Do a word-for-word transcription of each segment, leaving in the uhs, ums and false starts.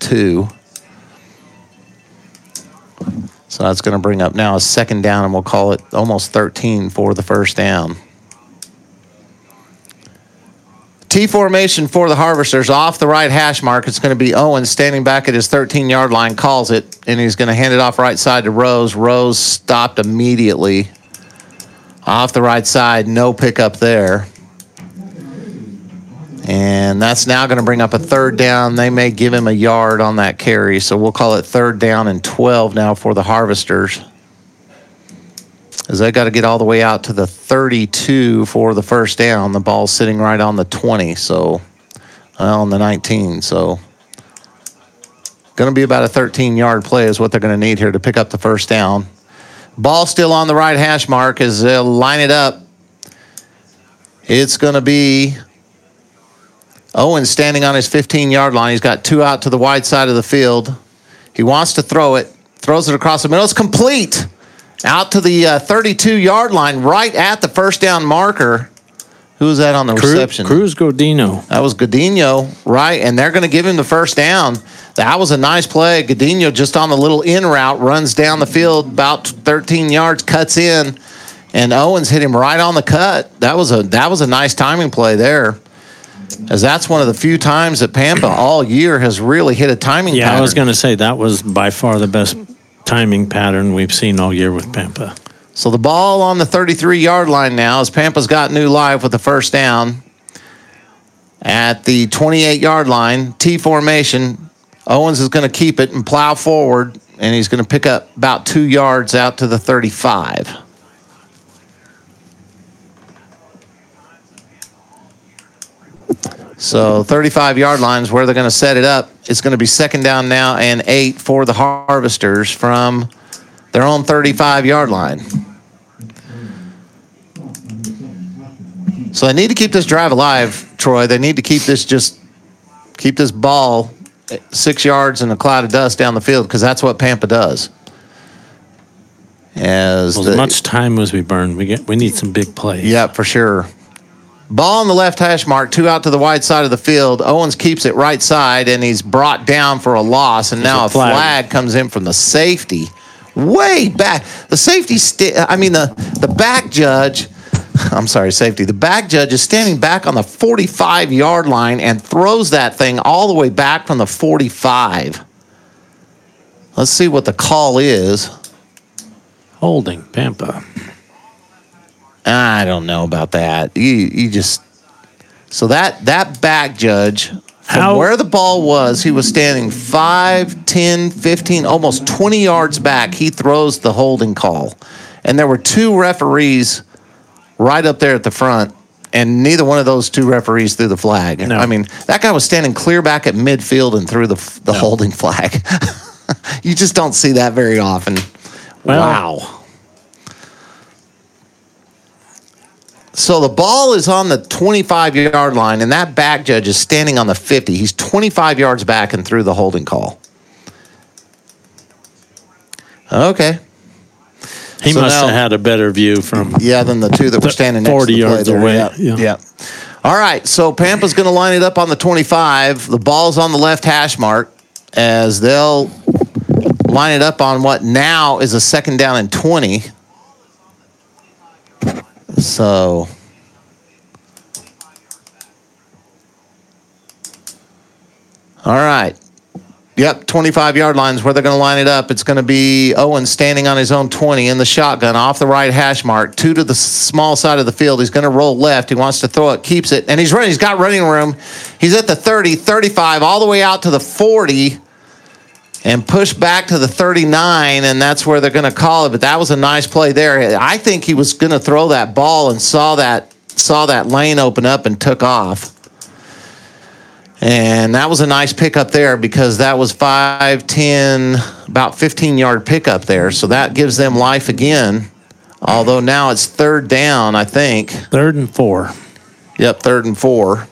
two. So that's going to bring up now a second down, and we'll call it almost thirteen for the first down. T formation for the Harvesters off the right hash mark. It's going to be Owens standing back at his thirteen-yard line, calls it, and he's going to hand it off right side to Rose. Rose stopped immediately. Off the right side, no pickup there. And that's now going to bring up a third down. They may give him a yard on that carry, so we'll call it third down and twelve now for the Harvesters. As they got to get all the way out to the thirty-two for the first down. The ball's sitting right on the twenty, so well, on the nineteen. So going to be about a thirteen-yard play is what they're going to need here to pick up the first down. Ball still on the right hash mark as they'll line it up. It's going to be Owens standing on his fifteen-yard line. He's got two out to the wide side of the field. He wants to throw it. Throws it across the middle. It's complete. Out to the uh, thirty-two-yard line, right at the first down marker. Who was that on the Cruz, reception? Cruz Godinho. That was Godinho, right? And they're going to give him the first down. That was a nice play. Godinho just on the little in route, runs down the field about thirteen yards, cuts in, and Owens hit him right on the cut. That was a that was a nice timing play there, as that's one of the few times that Pampa all year has really hit a timing Yeah, pattern. I was going to say that was by far the best timing pattern we've seen all year with Pampa. So the ball on the thirty-three-yard line now as Pampa's got new life with the first down. At the twenty-eight-yard line, T formation, Owens is going to keep it and plow forward, and he's going to pick up about two yards out to the thirty-five. So thirty-five-yard line is where they're going to set it up. It's going to be second down now and eight for the Harvesters from their own thirty-five-yard line. So they need to keep this drive alive, Troy. They need to keep this just keep this ball six yards in a cloud of dust down the field, because that's what Pampa does. As, well, the, as much time as we burn, we get we need some big plays. Yeah, for sure. Ball on the left hash mark, two out to the wide side of the field. Owens keeps it right side, and he's brought down for a loss, and There's now a a flag. flag comes in from the safety. Way back. The safety, st- I mean, the, the back judge, I'm sorry, safety. The back judge is standing back on the forty-five-yard line and throws that thing all the way back from the forty-five. Let's see what the call is. Holding Pampa. I don't know about that. You, you just so that that back judge, from How? where the ball was, he was standing five, ten, fifteen, almost twenty yards back. He throws the holding call, and there were two referees right up there at the front, and neither one of those two referees threw the flag. No. I mean, that guy was standing clear back at midfield and threw the the No. holding flag. You just don't see that very often. Well, wow. So the ball is on the twenty-five-yard line, and that back judge is standing on the fifty. He's twenty-five yards back and threw the holding call. Okay. He So must now- have had a better view from Yeah, than the two that were standing next forty to the play yards there. away. Yeah. Yeah. yeah. All right, so Pampa's going to line it up on the twenty-five. The ball's on the left hash mark as they'll line it up on what now is a second down and twenty. So all right. Yep, twenty-five-yard line is where they're going to line it up. It's going to be Owens standing on his own twenty in the shotgun off the right hash mark, two to the small side of the field. He's going to roll left. He wants to throw it, keeps it, and he's running. He's got running room. He's at the thirty, thirty-five, all the way out to the forty, and push back to the thirty-nine, and that's where they're going to call it. But that was a nice play there. I think he was going to throw that ball and saw that saw that lane open up and took off. And that was a nice pickup there because that was five, ten, about fifteen-yard pickup there. So that gives them life again, although now it's third down, I think. third and four. Yep, third and four.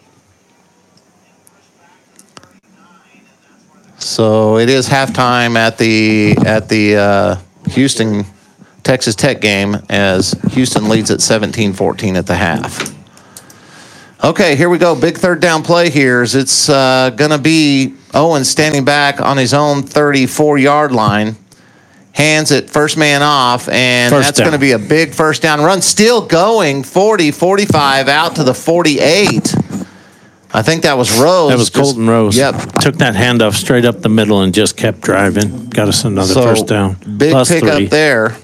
So it is halftime at the at the uh, Houston Texas Tech game as Houston leads at seventeen fourteen at the half. Okay, here we go. Big third down play here. Is It's uh, going to be Owens standing back on his own thirty-four-yard line. Hands it first man off, and First that's down. going to be a big first down run. Still going, forty, forty-five, out to the forty-eight. I think that was Rose. That was Just- Colton Rose. Yep. Took that handoff straight up the middle and just kept driving. Got us another So, first down. Big Plus pickup three. there.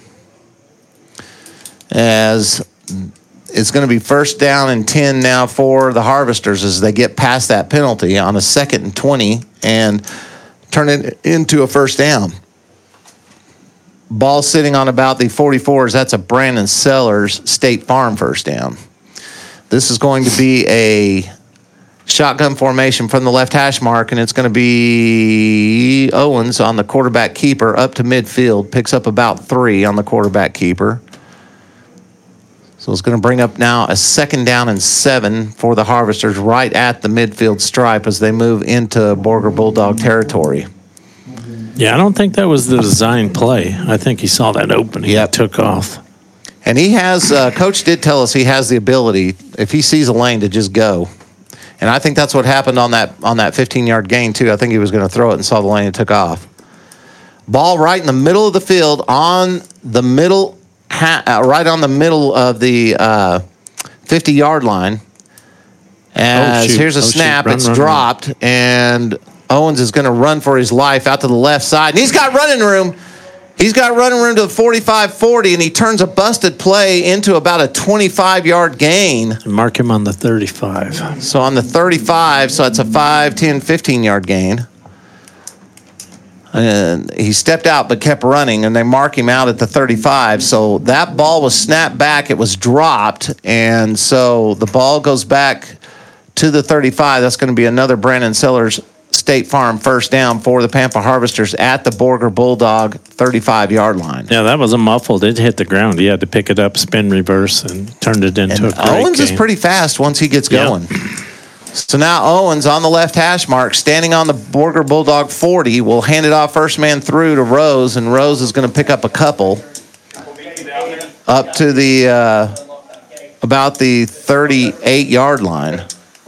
As it's going to be first down and ten now for the Harvesters as they get past that penalty on a second and twenty and turn it into a first down. Ball sitting on about the forty-fours. That's a Brandon Sellers State Farm first down. This is going to be a shotgun formation from the left hash mark, and it's going to be Owens on the quarterback keeper up to midfield. Picks up about three on the quarterback keeper. So it's going to bring up now a second down and seven for the Harvesters right at the midfield stripe as they move into Borger Bulldog territory. Yeah, I don't think that was the design play. I think he saw that opening Yep. and took off. And he has, uh, Coach did tell us he has the ability, if he sees a lane, to just go. And I think that's what happened on that on that fifteen-yard gain, too. I think he was going to throw it and saw the lane and took off. Ball right in the middle of the field, on the middle, ha- uh, right on the middle of the uh, fifty-yard line. As shoot. here's a Oh, shoot. snap, Run, it's run, run. dropped, and Owens is going to run for his life out to the left side. And he's got running room. He's got running room to the forty-five forty, and he turns a busted play into about a twenty-five-yard gain. Mark him on the thirty-five. So on the thirty-five, so it's a five, ten, fifteen-yard gain. And he stepped out but kept running, and they mark him out at the thirty-five. So that ball was snapped back. It was dropped, and so the ball goes back to the thirty-five. That's going to be another Brandon Sellers State Farm first down for the Pampa Harvesters at the Borger Bulldog thirty-five-yard line. Yeah, that was a muffled. It hit the ground. He had to pick it up, spin reverse, and turned it into And a great Owens is game. pretty fast once he gets Yeah. going. So now Owens on the left hash mark, standing on the Borger Bulldog forty, will hand it off first man through to Rose, and Rose is going to pick up a couple up to the uh, about the thirty-eight-yard line.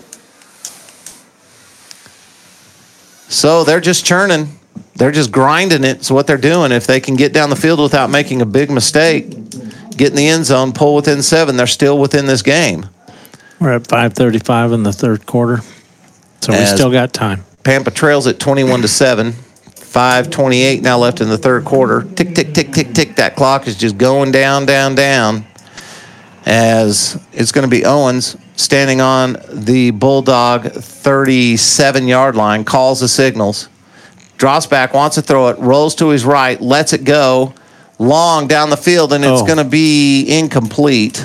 So they're just churning. They're just grinding it. So what they're doing, if they can get down the field without making a big mistake, get in the end zone, pull within seven, they're still within this game. We're at five thirty-five in the third quarter, so we As- still got time. Pampa trails at twenty-one to seven. five twenty-eight now left in the third quarter. Tick, tick, tick, tick, tick. That clock is just going down, down, down. As it's going to be Owens standing on the Bulldog thirty-seven-yard line, calls the signals, drops back, wants to throw it, rolls to his right, lets it go long down the field, and it's Oh. going to be incomplete.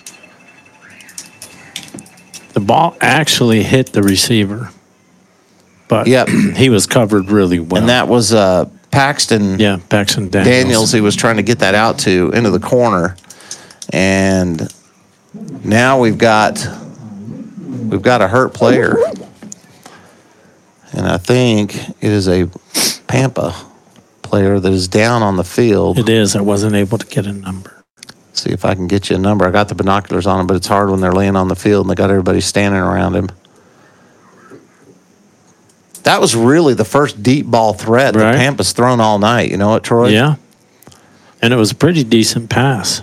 The ball actually hit the receiver, but Yep. he was covered really well. And that was uh, Paxton yeah, Paxton Daniels. Daniels, he was trying to get that out to into the corner. And now we've got we've got a hurt player. And I think it is a Pampa player that is down on the field. It is. I wasn't able to get a number. See if I can get you a number. I got the binoculars on him, but it's hard when they're laying on the field and they got everybody standing around him. That was really the first deep ball threat Right. that Pampa's thrown all night. You know what, Troy? Yeah, and it was a pretty decent pass.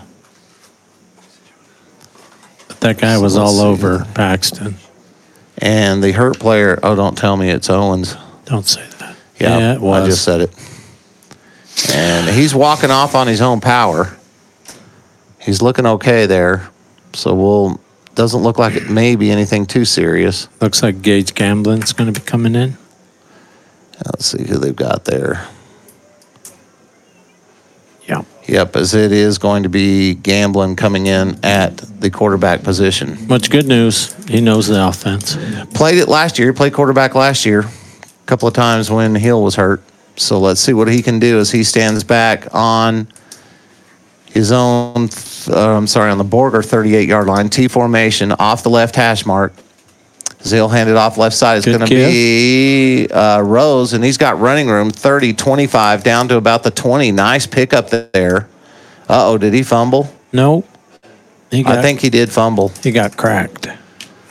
But that guy So was let's all see. over Paxton. And the hurt player, oh, don't tell me it's Owens. Don't say that. Yeah, yeah it was. I just said it. And he's walking off on his own power. He's looking okay there. So we'll, doesn't look like it may be anything too serious. Looks like Gage Gamblin's going to be coming in. Let's see who they've got there. Yeah. Yep, as it is going to be Gamblin coming in at the quarterback position. Much good news. He knows the offense. Played it last year. Played quarterback last year. A couple of times when Hill was hurt. So let's see what he can do as he stands back on his own, uh, I'm sorry, on the Borger thirty-eight-yard line. T formation off the left hash mark. Zill handed off left side. It's Good going to be uh, Rose, and he's got running room thirty twenty-five down to about the twenty. Nice pickup there. Uh-oh, did he fumble? No. He got, I think he did fumble. he got cracked.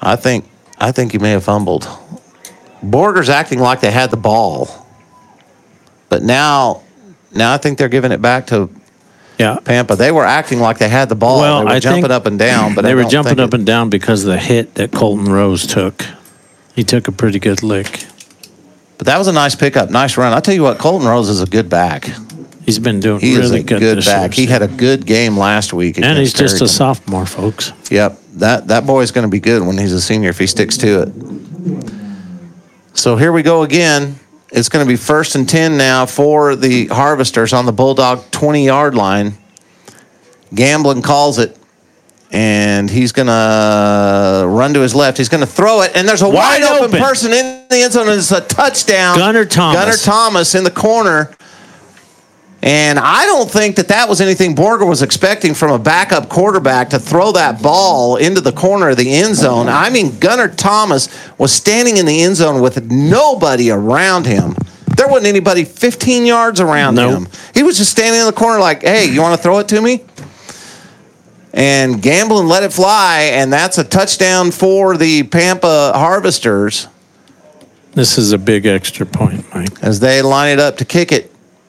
I think I think he may have fumbled. Borger's acting like they had the ball, but now now I think they're giving it back to Yeah. Pampa. They were acting like they had the ball. Well, they were I jumping think up and down, but they I were don't jumping think up it- and down because of the hit that Colton Rose took. He took a pretty good lick. But that was a nice pickup, nice run. I'll tell you what, Colton Rose is a good back. He's been doing He really is a good, good this back. year. He had a good game last week. and he's against just a Tarragona. sophomore, folks. Yep, that that boy's going to be good when he's a senior if he sticks to it. So here we go again. It's going to be first and ten now for the Harvesters on the Bulldog twenty-yard line. Gamblin calls it, and he's going to run to his left. He's going to throw it, and there's a wide, Wide open, open. person in the end zone, and it's a touchdown. Gunnar Thomas. Gunnar Thomas in the corner. And I don't think that that was anything Borger was expecting from a backup quarterback to throw that ball into the corner of the end zone. I mean, Gunnar Thomas was standing in the end zone with nobody around him. There wasn't anybody fifteen yards around Nope. him. He was just standing in the corner like, hey, you want to throw it to me? And Gamblin let it fly, and that's a touchdown for the Pampa Harvesters This is a big extra point, Mike. as they line it up to kick it.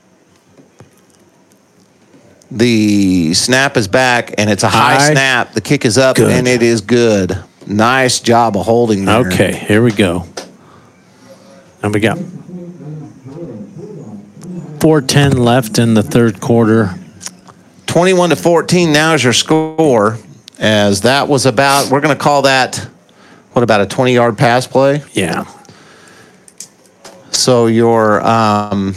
The snap is back, and it's a high, High. snap. The kick is up, Good. and it is good. Nice job of holding there. Okay, here we go. And we got four ten left in the third quarter. twenty-one to fourteen now is your score, as that was about, we're going to call that, what, about a twenty-yard pass play? Yeah. So your um,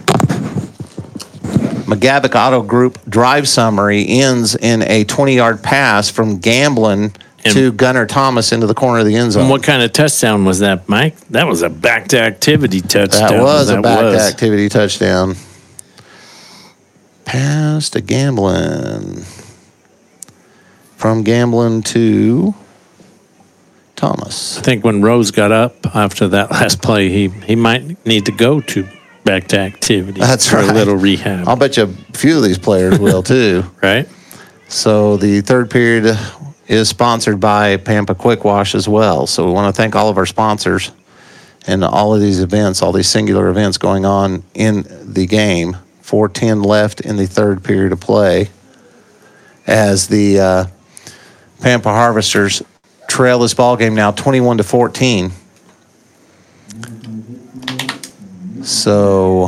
McGavick Auto Group drive summary ends in a twenty-yard pass from Gamblin And- to Gunnar Thomas into the corner of the end zone. And what kind of touchdown was that, Mike? That was a back to activity touchdown. That was a back was. activity touchdown. Pass to Gamblin. From Gamblin to Thomas. I think when Rose got up after that last play, he, he might need to go to back to activity. That's for right. a little rehab. I'll bet you a few of these players will too. right? So the third period is sponsored by Pampa Quick Wash as well. So we want to thank all of our sponsors and all of these events, all these singular events going on in the game. four ten left in the third period of play as the uh, Pampa Harvesters trail this ball game now twenty-one to fourteen. So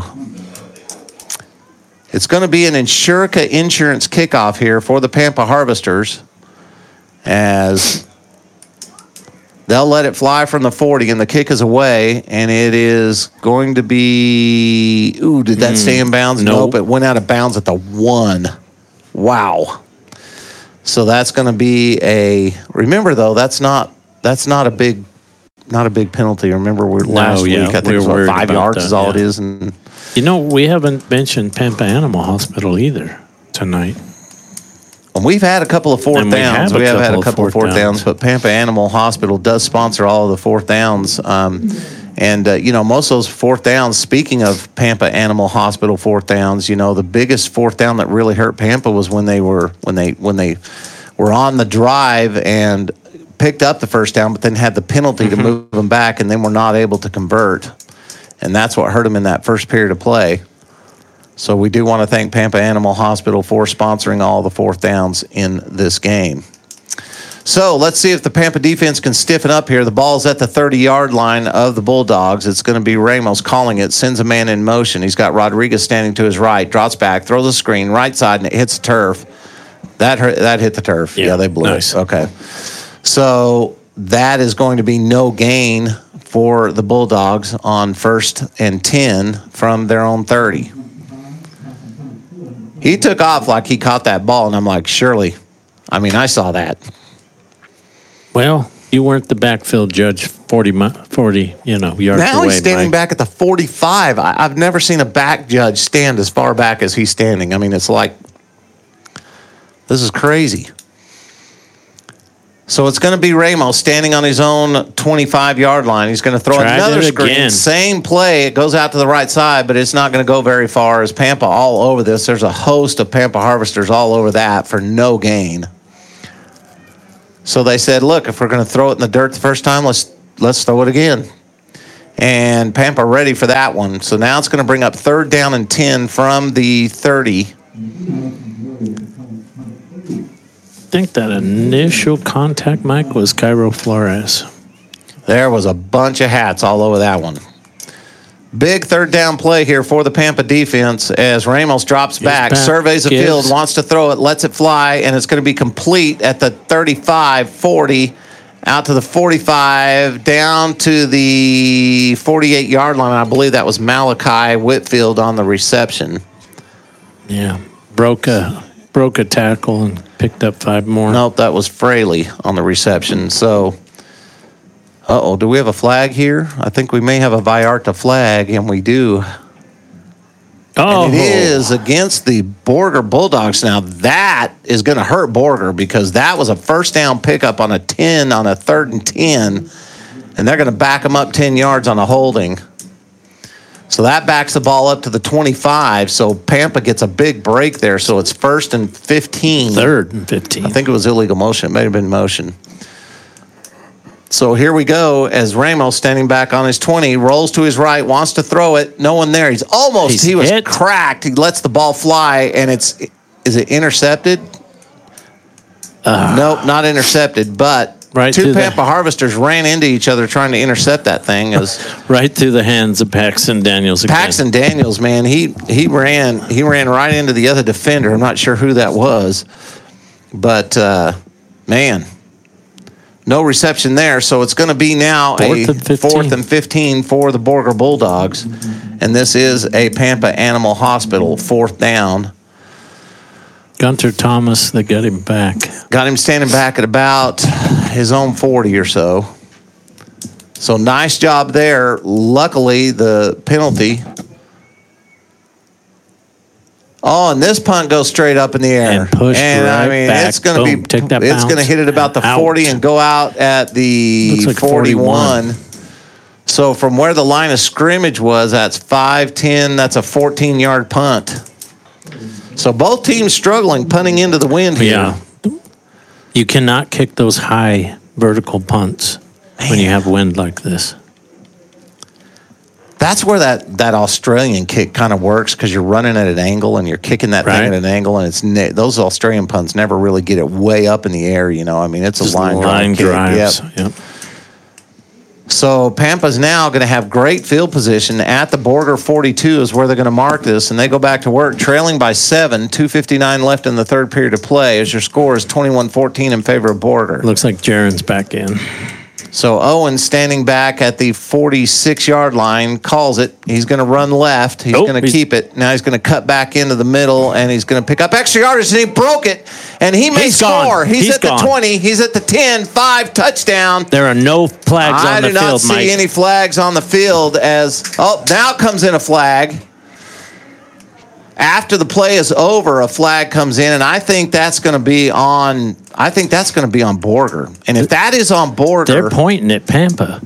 it's going to be an Insurica Insurance kickoff here for the Pampa Harvesters as they'll let it fly from the forty, and the kick is away, and it is going to be, ooh, did that stay in bounds? nope. Nope, it went out of bounds at the one. Wow. So that's going to be a, remember though, that's not, that's not a big, not a big penalty. Remember, we're last yeah, week, I think we it was were what, worried five about yards that, is all it yeah. is. And You know, we haven't mentioned Pampa Animal Hospital either tonight. And we've had a couple of fourth And we downs. have a We have had couple a of couple of fourth fourth downs, downs. but Pampa Animal Hospital does sponsor all of the fourth downs. Um, and, uh, you know, most of those fourth downs, speaking of Pampa Animal Hospital fourth downs, you know, the biggest fourth down that really hurt Pampa was when they were, when they, when they were on the drive and picked up the first down, but then had the penalty to move them back, and then were not able to convert. And that's what hurt them in that first period of play. So we do want to thank Pampa Animal Hospital for sponsoring all the fourth downs in this game. So let's see if the Pampa defense can stiffen up here. The ball's at the thirty-yard line of the Bulldogs. It's going to be Ramos calling it, sends a man in motion. He's got Rodriguez standing to his right, drops back, throws a screen, right side, and it hits the turf. That hurt, that hit the turf. Yeah, Yeah, they blew nice. it. Okay. So that is going to be no gain for the Bulldogs on first and ten from their own thirty. He took off like he caught that ball, and I'm like, surely. I mean, I saw that. Well, you weren't the backfield judge forty, mi- forty you know, yards Now away, he's standing Mike. back at the forty-five. I, I've never seen a back judge stand as far back as he's standing. I mean, it's like, this is crazy. So it's going to be Ramos standing on his own twenty-five-yard line. He's going to throw Tried another it screen. again. Same play. It goes out to the right side, but it's not going to go very far as Pampa all over this. There's a host of Pampa Harvesters all over that for no gain. So they said, look, if we're going to throw it in the dirt the first time, let's let's throw it again. And Pampa ready for that one. So now it's going to bring up third down and ten from the thirty. I think that initial contact, Mike, was Cairo Flores. There was a bunch of hats all over that one. Big third down play here for the Pampa defense as Ramos drops back, back, surveys the gives. field, wants to throw it, lets it fly, and it's going to be complete at the thirty-five, forty, out to the forty-five, down to the forty-eight-yard line. I believe that was Malachi Whitfield on the reception. Yeah, broke a broke a tackle and picked up five more. Nope, that was Fraley on the reception. So, uh-oh, do we have a flag here? I think we may have a Vallarta flag, and we do. Oh, And it is against the Borger Bulldogs. Now, that is going to hurt Borger because that was a first down pickup on a ten, on a third and ten, and they're going to back them up ten yards on a holding. So that backs the ball up to the twenty-five, so Pampa gets a big break there, so it's first and fifteen. Third and fifteen. I think it was illegal motion. It may have been motion. So here we go as Ramos standing back on his twenty, rolls to his right, wants to throw it. No one there. He's almost, He's he was hit. cracked. He lets the ball fly, and it's, is it intercepted? Uh, nope, not intercepted, but Right two to the- Pampa Harvesters ran into each other trying to intercept that thing. As Right through the hands of Paxton Daniels again. Paxton Daniels, man, he he ran he ran right into the other defender. I'm not sure who that was, but uh, man, no reception there. So it's going to be now Fourth a and fifteen. fourth and fifteen for the Borger Bulldogs, and this is a Pampa Animal Hospital fourth down. Gunter Thomas, they got him back. Got him standing back at about his own forty or so. So nice job there. Luckily, the penalty. Oh, and this punt goes straight up in the air. And pushed And I right mean, back. it's going to Boom. be Take that it's going to bounce. hit it about the Out. forty and go out at the Looks like forty-one. forty-one. So from where the line of scrimmage was, that's five ten. That's a fourteen-yard punt. So both teams struggling, punting into the wind here. Yeah. You cannot kick those high vertical punts when you have wind like this. That's where that, that Australian kick kind of works because you're running at an angle and you're kicking that Right. thing at an angle, and it's ne- those Australian punts never really get it way up in the air. You know, I mean, it's a Just line, line drive kick. drives. Yep. Yep. So Pampa's now going to have great field position at the Borger forty-two is where they're going to mark this, and they go back to work, trailing by seven, two fifty-nine left in the third period of play as your score is twenty-one fourteen in favor of Borger. Looks like Jaron's back in. So Owen standing back at the forty-six-yard line, calls it. He's going to run left. He's Oh, going to he's- keep it. Now he's going to cut back into the middle, and he's going to pick up extra yardage, and he broke it. And he may He's gone. score. He's, He's at the gone. twenty. He's at the ten, five, touchdown. There are no flags I on the do not field, see Mike. any flags on the field as, oh, now comes in a flag. After the play is over, a flag comes in, and I think that's going to be on. I think that's going to be on Borger. And if that is on Borger, They're pointing at Pampa.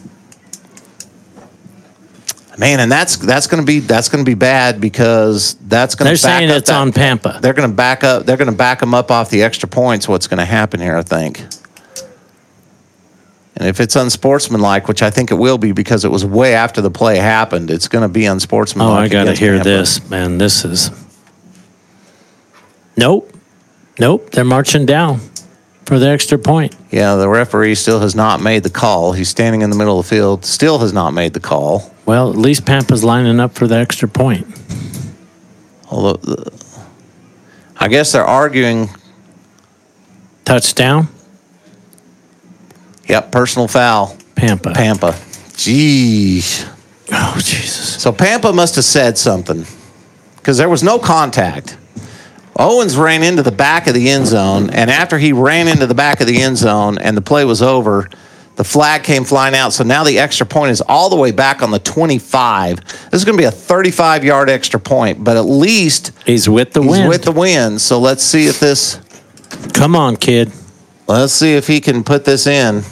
man, and that's that's going to be that's going to be bad because that's going They're to back saying up it's that- on Pampa. They're going to back up. They're going to back them up off the extra points. What's going to happen here? I think. And if it's unsportsmanlike, which I think it will be because it was way after the play happened, it's going to be unsportsmanlike. Oh, I got to against hear Pampa. this, man. This is. Nope. Nope. They're marching down for the extra point. Yeah, the referee still has not made the call. He's standing in the middle of the field, still has not made the call. Well, at least Pampa's lining up for the extra point. Although, uh, I guess they're arguing. Touchdown, Yep, personal foul. Pampa. Pampa. Jeez. Oh, Jesus. So Pampa must have said something because there was no contact. Owens ran into the back of the end zone, and after he ran into the back of the end zone and the play was over, the flag came flying out. So now the extra point is all the way back on the twenty-five. This is going to be a thirty-five-yard extra point, but at least He's with the he's wind. with the wind. So let's see if this. Come on, kid. Let's see if he can put this in,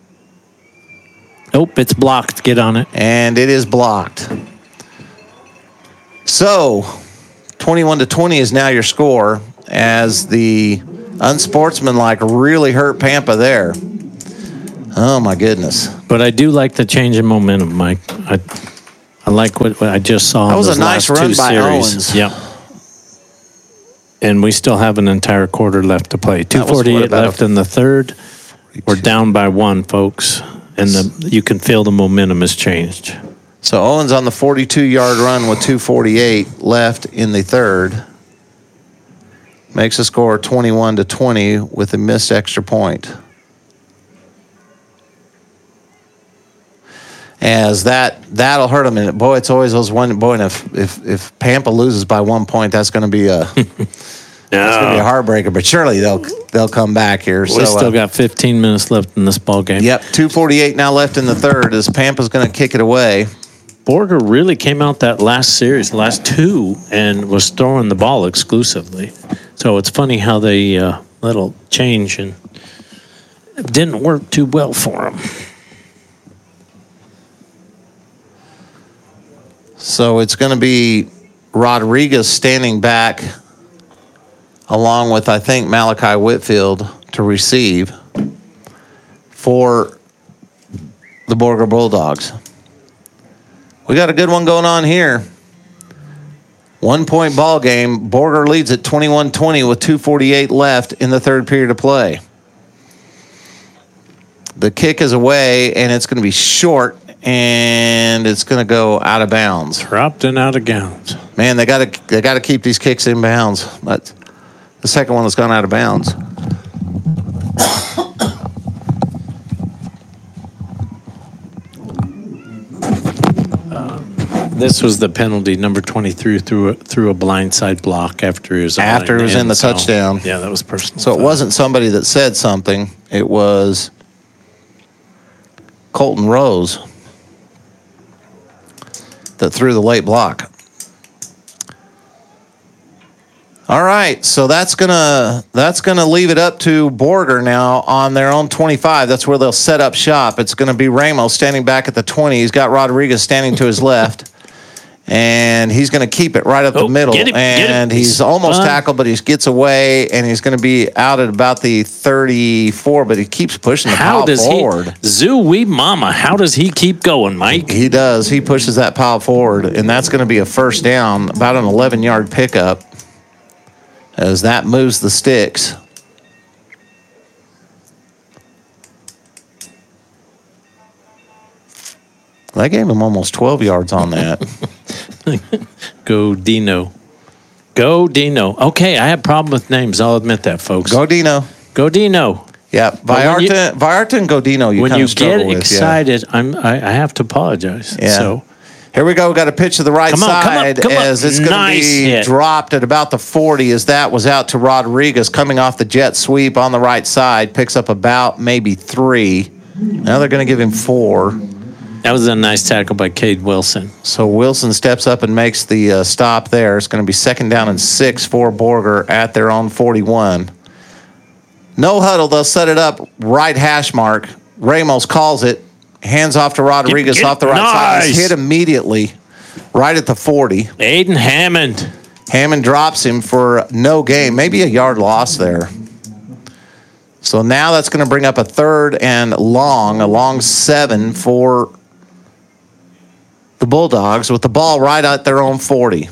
Nope, it's blocked. Get on it. and it is blocked. So, twenty-one to twenty is now your score as the Unsportsmanlike really hurt Pampa there. Oh, my goodness. But I do like the change in momentum, Mike. I I like what, what I just saw. That was in a those nice last run two by series. Owens. Yep. And we still have an entire quarter left to play. two forty-eight left in the third. We're down by one, folks. And the, you can feel the momentum has changed. So Owens on the forty-two-yard run with two forty-eight left in the third. Makes the score twenty-one to twenty with a missed extra point. As that that'll hurt them. And boy, it's always those one. Boy, and if if if Pampa loses by one point, that's going to be a that's going to be a heartbreaker. But surely they'll they'll come back here. We so, still uh, got fifteen minutes left in this ball game. Yep, two forty-eight now left in the third. As Pampa's going to kick it away. Borger really came out that last series, last two, and was throwing the ball exclusively. So it's funny how they uh, little change and it didn't work too well for him. So it's going to be Rodriguez standing back along with, I think, Malachi Whitfield to receive for the Borger Bulldogs. We got a good one going on here. One-point ball game. Borger leads at twenty-one twenty with two forty-eight left in the third period of play. The kick is away, and it's going to be short, and it's going to go out of bounds. Dropped and out of bounds. Man, they got to they got to keep these kicks in bounds. But the second one has gone out of bounds. This was the penalty. Number twenty-three threw a, threw a blindside block after he was after he was in, in the so, touchdown. Yeah, that was personal. So it wasn't somebody that said something. It was Colton Rose that threw the late block. All right, so that's gonna that's gonna leave it up to Borger now on their own twenty-five. That's where they'll set up shop. It's gonna be Ramos standing back at the twenty. He's got Rodriguez standing to his left. And he's going to keep it right up oh, the middle. Get him, and get him. he's, he's almost fun. tackled, but he gets away, and he's going to be out at about the thirty-four, but he keeps pushing the how pile does forward. He, Zoo wee mama, how does he keep going, Mike? He does. He pushes that pile forward, and that's going to be a first down, about an eleven-yard pickup, as that moves the sticks. That gave him almost twelve yards on that. Go Dino. Go Dino. Okay, I have a problem with names. I'll admit that, folks. Go Dino. Go Dino. Yeah, Vallarta, Vallarta and Godino you when kind you of struggle get with, excited, yeah. I'm, I, I have to apologize. Yeah. So here we go. We got a pitch to the right come on, side come up, come as up. it's going to nice be hit. dropped at about the forty as that was out to Rodriguez coming off the jet sweep on the right side. Picks up about maybe three. Now they're going to give him four. That was a nice tackle by Cade Wilson. So Wilson steps up and makes the uh, stop there. It's going to be second down and six for Borger at their own forty-one. No huddle. They'll set it up right hash mark. Ramos calls it. Hands off to Rodriguez get, get, off the right nice. side. He's hit immediately right at the forty. Aiden Hammond. Hammond drops him for no gain. Maybe a yard loss there. So now that's going to bring up a third and long, a long seven for the Bulldogs with the ball right at their own forty.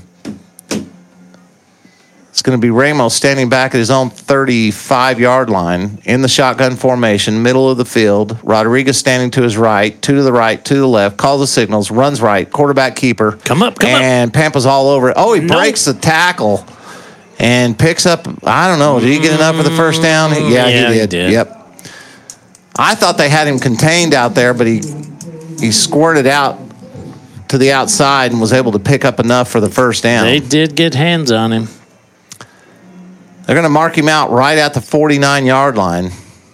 It's going to be Ramos standing back at his own thirty-five-yard line in the shotgun formation, middle of the field. Rodriguez standing to his right, two to the right, two to the left, calls the signals, runs right, quarterback keeper. Come up, come and up. And Pampa's all over it. Oh, he no. breaks the tackle and picks up, I don't know, did he get enough for the first down? Yeah, yeah he, did. he did. Yep. I thought they had him contained out there, but he he squirted out to the outside and was able to pick up enough for the first down. They did get hands on him. They're going to mark him out right at the forty-nine-yard line.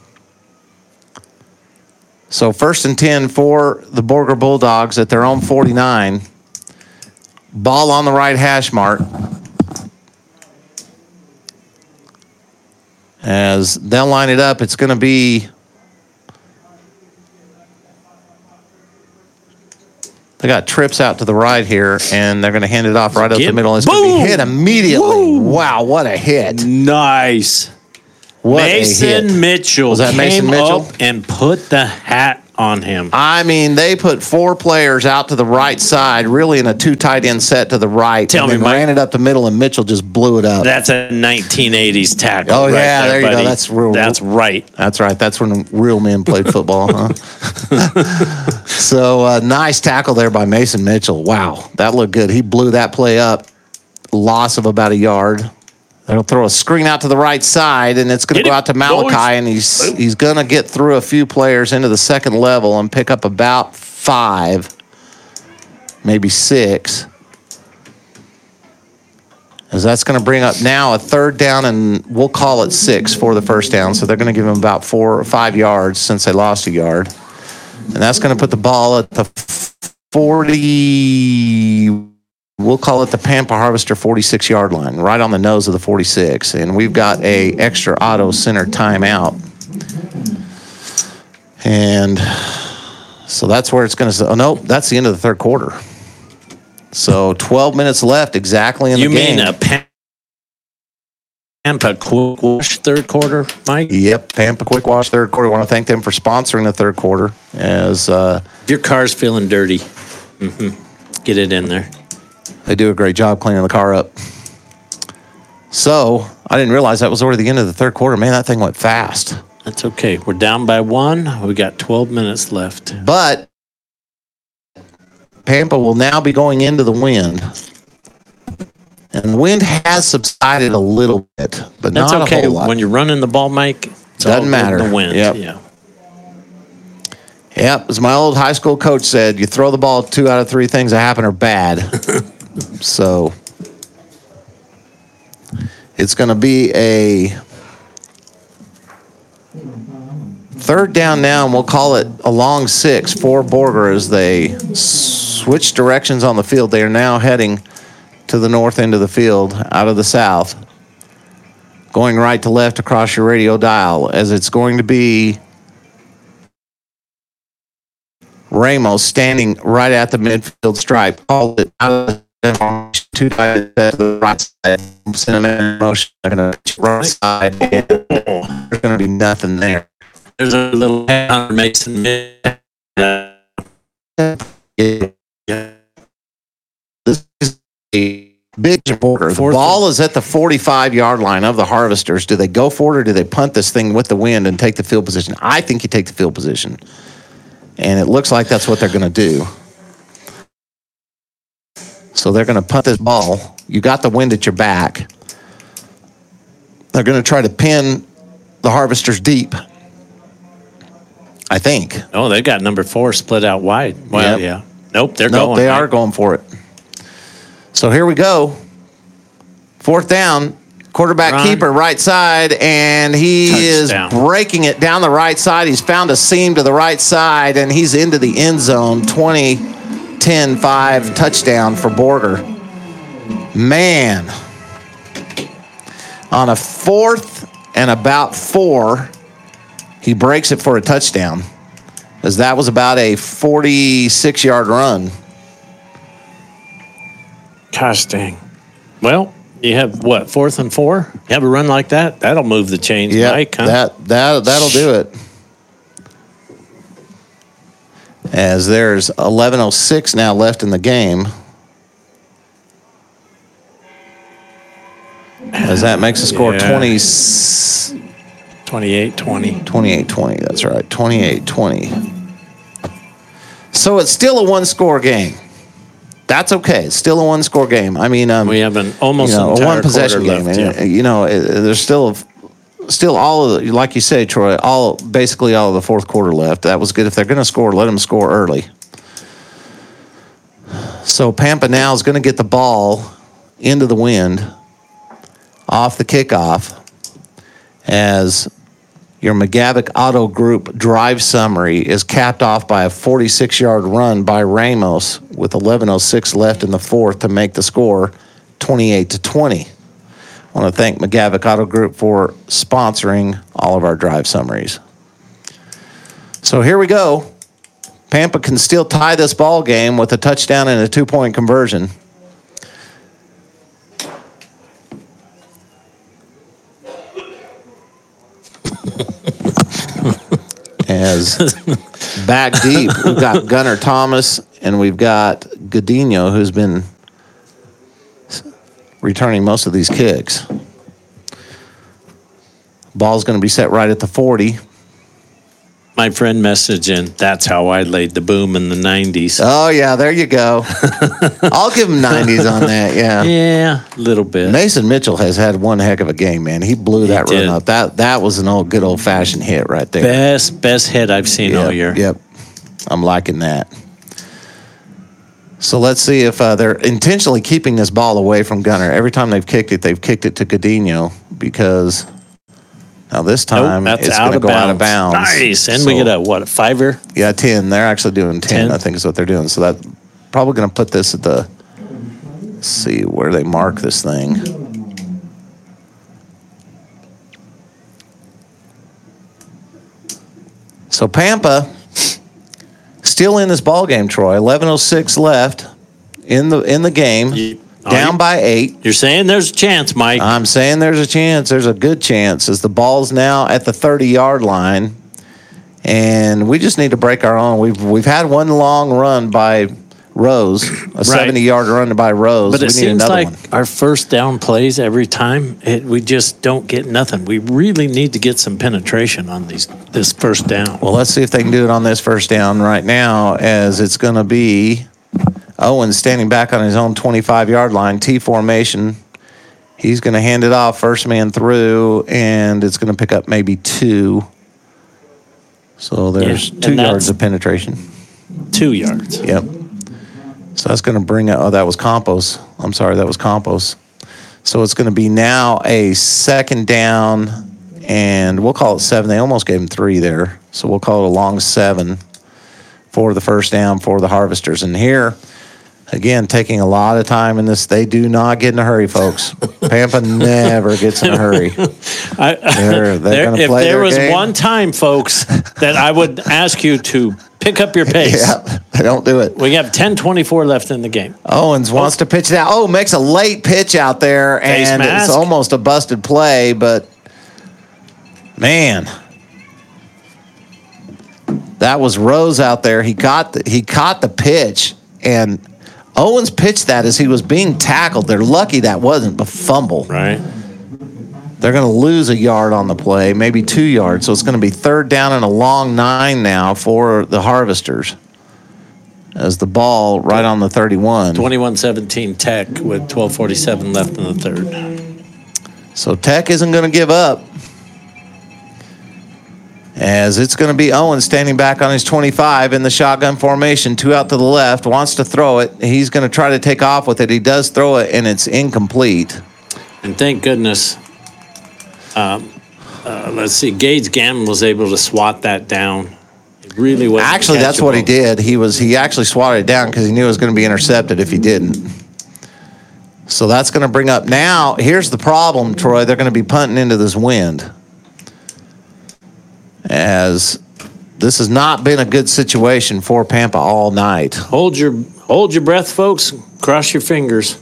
So first and ten for the Borger Bulldogs at their own forty-nine. Ball on the right hash mark. As they'll line it up, it's going to be... They got trips out to the right here, and they're going to hand it off right up Get, the middle. It's boom! going to be hit immediately. Woo! Wow, what a hit. Nice. What a hit. Mason Mitchell Was that came Mason Mitchell? up and put the hat on him. I mean, they put four players out to the right side, really in a two tight end set to the right. Tell and me, then Mike. ran it up the middle, and Mitchell just blew it up. That's a nineteen eighties tackle. Oh, right yeah, there you go. buddy. That's real- That's right. That's right. That's when real men played football, huh? So, uh, nice tackle there by Mason Mitchell. Wow, that looked good. He blew that play up. Loss of about a yard. They'll throw a screen out to the right side, and it's going to Get go it, out to Malachi, boys. and he's he's going to get through a few players into the second level and pick up about five, maybe six. As that's going to bring up now a third down, and we'll call it six for the first down. So they're going to give him about four or five yards since they lost a yard. And that's going to put the ball at the forty, we'll call it the Pampa Harvester forty-six yard line, right on the nose of the forty-six. And we've got a extra auto center timeout. And so that's where it's going to, oh, no, that's the end of the third quarter. So twelve minutes left exactly in You the game. mean a Pam- Pampa quick wash third quarter, Mike? Yep, Pampa Quick Wash third quarter. I want to thank them for sponsoring the third quarter. As uh, If your car's feeling dirty, mm-hmm. get it in there. they do a great job cleaning the car up. So I didn't realize that was already the end of the third quarter. Man, that thing went fast. That's okay. We're down by one. We got twelve minutes left. But Pampa will now be going into the wind. And the wind has subsided a little bit, but That's not okay. a whole lot. When you're running the ball, Mike, it's all Doesn't good matter. in the wind. Yep. Yeah. Yep, as my old high school coach said, you throw the ball, two out of three things that happen are bad. So it's going to be a third down now, and we'll call it a long six for Borger as they switch directions on the field. They are now heading to the north end of the field out of the south, going right to left across your radio dial, as it's going to be Ramos standing right at the midfield stripe. Called it out of the two tight to the right side. Send him in motion. They're going to right side. And there's going to be nothing there. There's a little Hunter Mason. Uh, Yeah. This is a big border. The Fourth ball is at the forty-five yard line of the Harvesters. Do they go for it, or do they punt this thing with the wind and take the field position? I think you take the field position. And it looks like that's what they're going to do. So they're going to punt this ball. You got the wind at your back. They're going to try to pin the Harvesters deep, I think. oh, they got number four split out wide. Well, Yep. yeah. Nope, they're Nope, going. they Mike. are going for it. So here we go. Fourth down. Quarterback Run. keeper right side, and he Touchdown. is breaking it down the right side. He's found a seam to the right side, and he's into the end zone. twenty, ten, five touchdown for Borger. Man. On a fourth and about four, he breaks it for a touchdown, as that was about a forty-six yard run. Gosh dang. Well, you have what, fourth and four? You have a run like that? That'll move the chains, Yeah, Mike. Huh? that that that'll do it. As there's eleven oh six now left in the game. As that makes the score Yeah. twenty, twenty-eight twenty. twenty-eight twenty. That's right, twenty-eight twenty. So it's still a one-score game. That's okay. It's still a one-score game. I mean, um, We have an almost you know, a entire one-possession quarter game. left. And, Yeah. uh, You know, it- there's still, still all of the, like you say, Troy, all basically all of the fourth quarter left. That was good. If they're going to score, let them score early. So Pampa now is going to get the ball into the wind off the kickoff, as your McGavick Auto Group drive summary is capped off by a forty-six yard run by Ramos with eleven oh six left in the fourth to make the score twenty-eight to twenty. I want to thank McGavick Auto Group for sponsoring all of our drive summaries. So here we go. Pampa can still tie this ball game with a touchdown and a two-point conversion. as back deep, we've got Gunnar Thomas and we've got Godinho, who's been returning most of these kicks. Ball's going to be set right at the forty. My friend messaged in, that's how I laid the boom in the nineties. Oh, yeah, there you go. I'll give him nineties on that, yeah. Yeah, a little bit. Mason Mitchell has had one heck of a game, man. He blew that He run did. up. That that was an old good old-fashioned hit right there. Best, best hit I've seen Yep, all year. Yep, I'm liking that. So let's see if uh, they're intentionally keeping this ball away from Gunnar. Every time they've kicked it, they've kicked it to Godinho because now this time Nope, that's it's out going to of go bounds. out of bounds. Nice. And So- we get a, what, a fiver? Yeah, ten. They're actually doing ten, ten? I think is what they're doing. So that probably going to put this at the, let's see where they mark this thing. So Pampa still in this ball game, Troy. eleven oh six left in the in the game, You- oh, down you- by eight. You're saying there's a chance, Mike. I'm saying there's a chance. There's a good chance as the ball's now at the thirty-yard line, and we just need to break our own. We've we've had one long run by Rose, a seventy-yard run by Rose. But we it need seems another like one. our first down plays every time, it, we just don't get nothing. We really need to get some penetration on these this first down. Well, let's see if they can do it on this first down right now, as it's going to be Owen standing back on his own twenty-five-yard line, T formation. He's going to hand it off, first man through, and it's going to pick up maybe two. So there's Yeah, and two that's- yards of penetration. Two yards. Yep. So that's going to bring out, oh, that was Campos. I'm sorry, that was Campos. So it's going to be now a second down, and we'll call it seven. They almost gave him three there. So we'll call it a long seven for the first down for the Harvesters. And here, again, taking a lot of time in this. They do not get in a hurry, folks. Pampa never gets in a hurry. I, They're- they're there- gonna if play there their was game. one time, folks, that I would ask you to pick up your pace. Yeah, they don't do it. We have ten twenty-four left in the game. Owens wants to pitch it out. Oh, makes a late pitch out there, Face and it's mask. almost a busted play, but man, that was Rose out there. He got the, he caught the pitch, and Owens pitched that as he was being tackled. They're lucky that wasn't a fumble. Right. They're going to lose a yard on the play, maybe two yards. So it's going to be third down and a long nine now for the Harvesters, as the ball right on the thirty-one. twenty-one seventeen Tech with twelve forty-seven left in the third. So Tech isn't going to give up, as it's going to be Owen standing back on his twenty-five in the shotgun formation, two out to the left, wants to throw it. He's going to try to take off with it. He does throw it, and it's incomplete. And thank goodness, um, uh, let's see, Gage Gammon was able to swat that down. It really was Actually, that's what he did. He was he actually swatted it down because he knew it was going to be intercepted if he didn't. So that's going to bring up now. Here's the problem, Troy. They're going to be punting into this wind, as this has not been a good situation for Pampa all night. Hold your hold your breath, folks. Cross your fingers.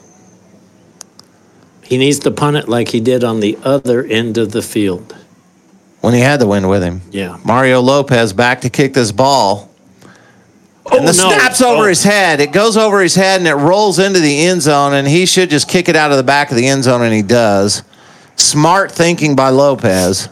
He needs to punt it like he did on the other end of the field. When he had the wind with him. Yeah. Mario Lopez back to kick this ball. Oh, And the no. snap's over Oh. his head. It goes over his head and it rolls into the end zone, and he should just kick it out of the back of the end zone, and he does. Smart thinking by Lopez.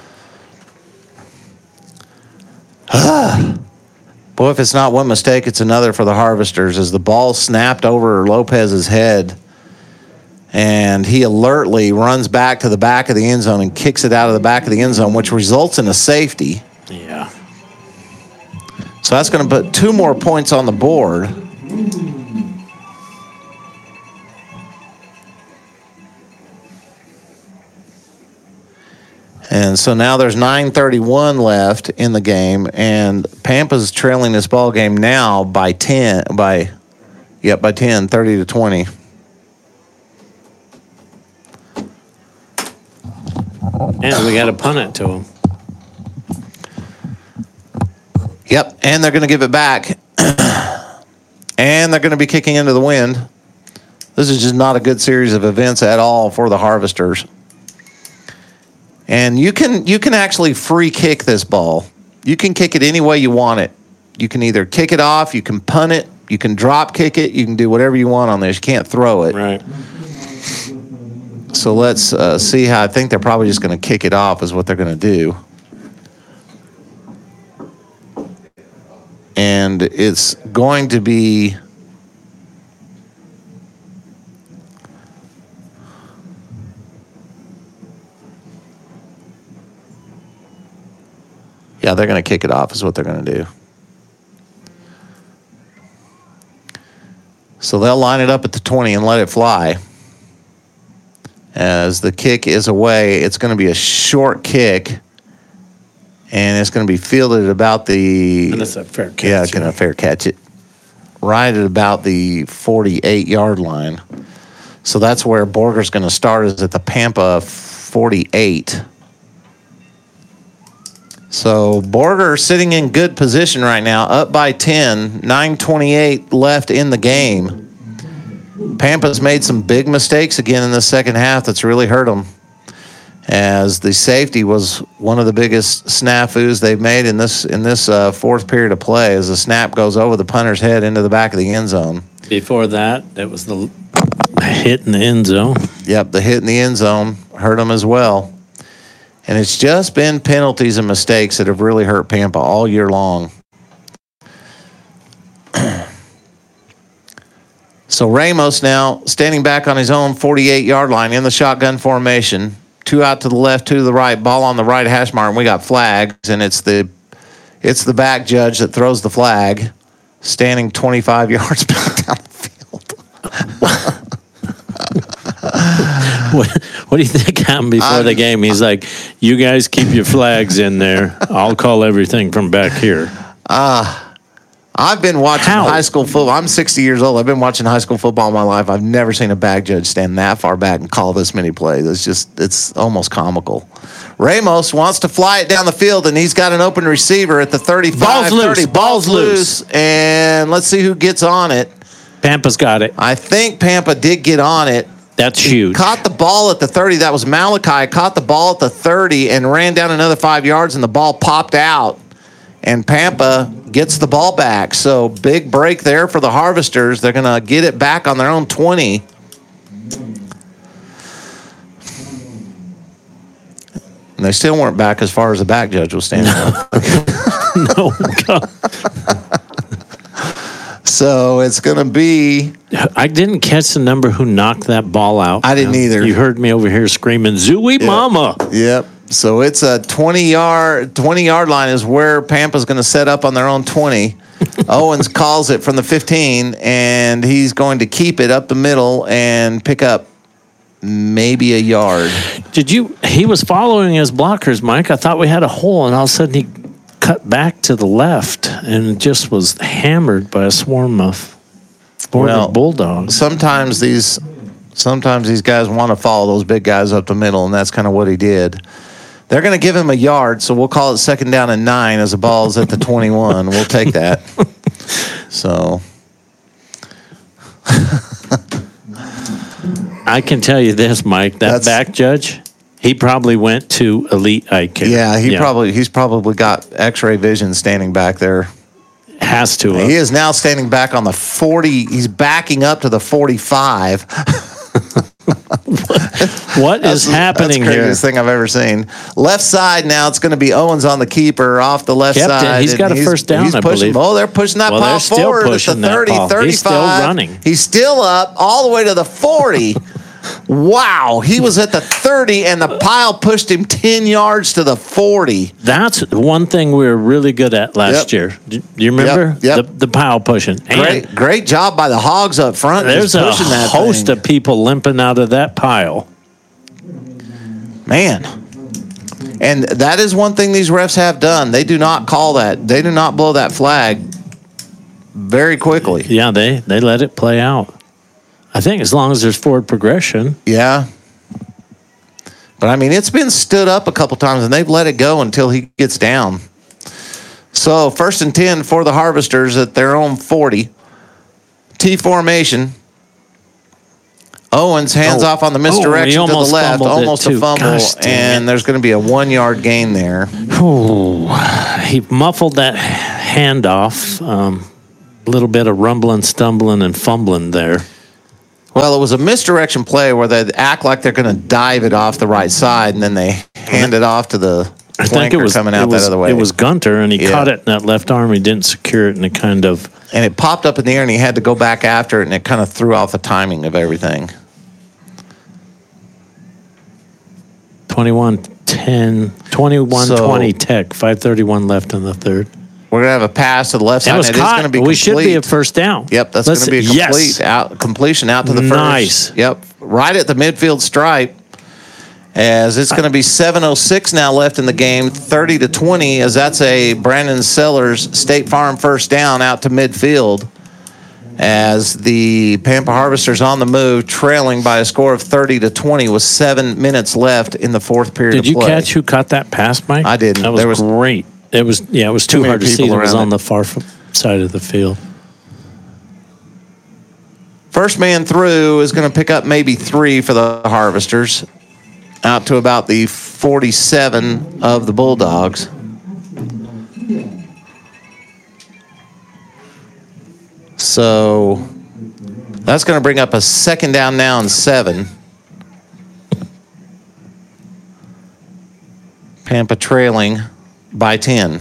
Boy, if it's not one mistake, it's another for the Harvesters, as the ball snapped over Lopez's head, and he alertly runs back to the back of the end zone and kicks it out of the back of the end zone, which results in a safety. Yeah. So that's going to put two more points on the board. And so now there's nine thirty-one left in the game, and Pampa's trailing this ball game now by ten, by, yep, by ten, thirty to twenty. And we got to punt it to him. Yep, and they're going to give it back. And they're going to be kicking into the wind. This is just not a good series of events at all for the Harvesters. And you can you can actually free kick this ball. You can kick it any way you want it. You can either kick it off, you can punt it, you can drop kick it, you can do whatever you want on this. You can't throw it. Right. So let's uh, see how I think they're probably just going to kick it off is what they're going to do. And it's going to be yeah, they're going to kick it off is what they're going to do. So they'll line it up at the twenty and let it fly. As the kick is away, it's going to be a short kick, and it's going to be fielded about the. And it's a fair catch. Yeah, it's going to fair catch it. Right at about the forty-eight yard line. So that's where Borger's going to start, is at the Pampa forty-eight. So Borger sitting in good position right now, up by ten, nine twenty-eight left in the game. Pampa's made some big mistakes again in the second half that's really hurt them, as the safety was one of the biggest snafus they've made in this in this uh, fourth period of play, as the snap goes over the punter's head into the back of the end zone. Before that, it was the hit in the end zone. Yep, the hit in the end zone hurt them as well. And it's just been penalties and mistakes that have really hurt Pampa all year long. So Ramos now standing back on his own forty-eight yard line in the shotgun formation. Two out to the left, two to the right, ball on the right hash mark, and we got flags, and it's the it's the back judge that throws the flag, standing twenty-five yards back down the field. what, what do you think happened before I'm, the game? He's like, you guys keep your flags in there. I'll call everything from back here. Ah. Uh, I've been watching How? high school football. I'm sixty years old. I've been watching high school football all my life. I've never seen a back judge stand that far back and call this many plays. It's just, it's almost comical. Ramos wants to fly it down the field, and he's got an open receiver at the thirty-five. Ball's thirty. loose. Ball's loose. And let's see who gets on it. Pampa's got it. I think Pampa did get on it. That's he huge. Caught the ball at the thirty. That was Malachi. Caught the ball at the thirty and ran down another five yards, and the ball popped out. And Pampa gets the ball back. So big break there for the Harvesters. They're going to get it back on their own twenty. And they still weren't back as far as the back judge was standing up. No. God. So it's going to be... I didn't catch the number who knocked that ball out. I didn't either. You heard me over here screaming, Zooey yep. Mama. Yep. So it's a twenty-yard twenty-yard line is where Pampa's going to set up on their own twenty. Owens calls it from the fifteen, and he's going to keep it up the middle and pick up maybe a yard. Did you? He was following his blockers, Mike. I thought we had a hole, and all of a sudden he cut back to the left and just was hammered by a swarm of Border well, Bulldogs. Sometimes these, sometimes these guys want to follow those big guys up the middle, and that's kind of what he did. They're going to give him a yard, so we'll call it second down and nine as the ball's at the twenty-one. We'll take that. So I can tell you this, Mike, that That's, back judge, he probably went to elite eye care. Yeah, he yeah. probably he's probably got X-ray vision standing back there. Has to. He is now standing back on the forty. He's backing up to the forty-five. What is happening that's the here? Craziest thing I've ever seen. Left side now. It's going to be Owens on the keeper off the left Kept side. It. He's got a he's, first down, he's I pushing, believe. Oh, they're pushing that well, pile forward pushing at the thirty, thirty-five. He's still running. He's still up all the way to the forty. Wow, he was at the thirty, and the pile pushed him ten yards to the forty. That's one thing we were really good at last yep. year. Do you remember? Yep, yep. The, the pile pushing. Great, and great job by the Hogs up front. There's a pushing that host thing. of people limping out of that pile. Man. And that is one thing these refs have done. They do not call that. They do not blow that flag very quickly. Yeah, they, they let it play out. I think as long as there's forward progression. Yeah. But, I mean, it's been stood up a couple times, and they've let it go until he gets down. So, first and ten for the Harvesters at their own forty. T formation. Owens hands oh. off on the misdirection oh, to the left. Almost a fumble. Gosh, and there's going to be a one-yard gain there. Oh, he muffled that handoff. Um, a little bit of rumbling, stumbling, and fumbling there. Well, it was a misdirection play where they act like they're going to dive it off the right side, and then they hand it off to the I think it flanker was coming out it was, that other way. It was Gunter, and he Yeah. caught it in that left arm. He didn't secure it, and it kind of and it popped up in the air, and he had to go back after it, and it kind of threw off the timing of everything. twenty-one ten, twenty-one twenty Tech, five thirty-one left in the third. We're going to have a pass to the left That side. was and it is caught. going to be We complete. should be a first down. Yep, that's going Let's to be a see. complete Yes. out, completion out to the first. Nice. Yep, right at the midfield stripe. As it's going to be seven oh six now left in the game, thirty to twenty, as that's a Brandon Sellers State Farm first down out to midfield. As the Pampa Harvesters on the move, trailing by a score of thirty to twenty with seven minutes left in the fourth period Did of you play. catch who caught that pass, Mike? I didn't. That was, There was- great. It was yeah, it was too, many hard to see. people It was around on it. the far f- side of the field. First man through is going to pick up maybe three for the Harvesters, out to about the forty-seven of the Bulldogs. So that's going to bring up a second down now and seven. Pampa trailing by ten.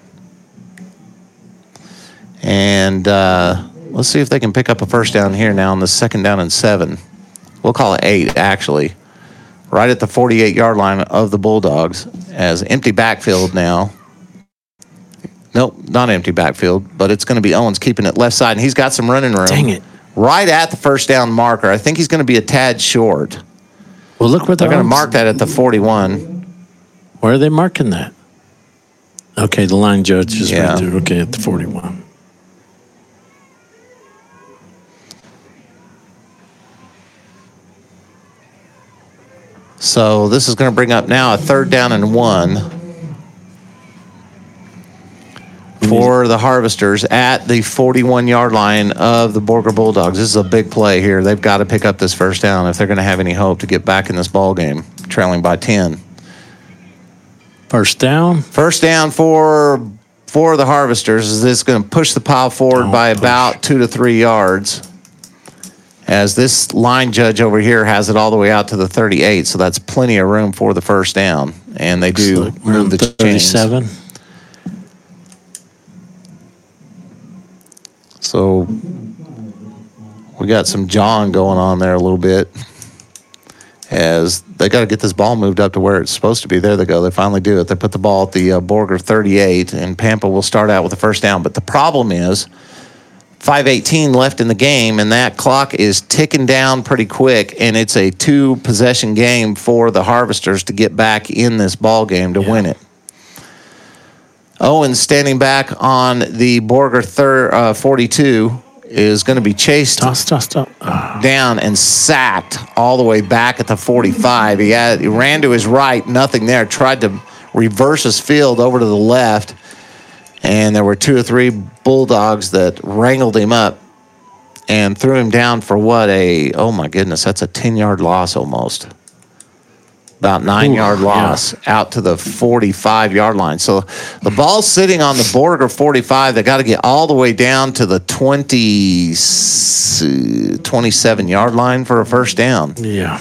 And uh, let's see if they can pick up a first down here now on the second down and seven. We'll call it eight, actually. Right at the forty-eight-yard line of the Bulldogs as empty backfield now. Nope, not empty backfield, but it's going to be Owens keeping it left side, and he's got some running room. Dang it. Right at the first down marker. I think he's going to be a tad short. Well, look where They're they're going to mark that at the forty-one. Where are they marking that? Okay, the line judge is Yeah. right there. Okay, at the forty-one. So this is going to bring up now a third down and one for the Harvesters at the forty-one-yard line of the Borger Bulldogs. This is a big play here. They've got to pick up this first down if they're going to have any hope to get back in this ball game, trailing by ten. First down. First down for for the Harvesters is this going to push the pile forward Don't by push. about two to three yards. As this line judge over here has it all the way out to the thirty-eight, so that's plenty of room for the first down. And they do Looks like we're move the on chains. thirty-seven. So we got some John going on there a little bit. As they got to get this ball moved up to where it's supposed to be. There they go. They finally do it. They put the ball at the uh, Borger thirty-eight, and Pampa will start out with the first down. But the problem is five eighteen left in the game, and that clock is ticking down pretty quick, and it's a two-possession game for the Harvesters to get back in this ball game to Yeah. win it. Owens standing back on the Borger thir- uh, forty-two is going to be chased Toss, toss, toss. Ah, down and sacked all the way back at the forty-five. He had he ran to his right, nothing there. Tried to reverse his field over to the left, and there were two or three Bulldogs that wrangled him up and threw him down for what a oh my goodness, that's a ten-yard loss almost. About nine-yard Ooh, loss out to the forty-five-yard line. So the ball's sitting on the Borger forty-five. They got to get all the way down to the twenty, twenty-seven-yard line for a first down. yeah.